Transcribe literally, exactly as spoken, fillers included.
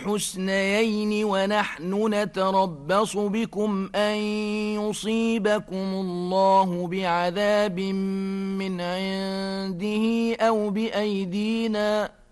الحسنيين ونحن نتربص بكم أن يصيبكم الله بعذاب من عنده أو بأيدينا